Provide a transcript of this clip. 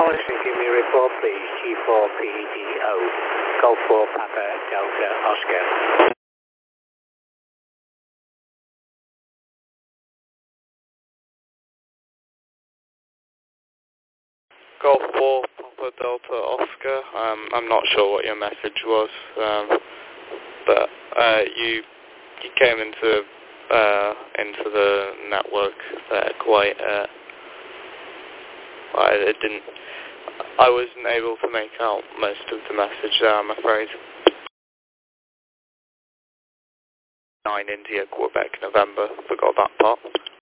monitoring, give me a report, please. G4PDO, Golf 4 Papa Delta Oscar. Golf 4 Papa Delta Oscar. I'm not sure what your message was, but you came into the network there quite. I wasn't able to make out most of the message there, I'm afraid. 9 India, Quebec, November. Forgot that part.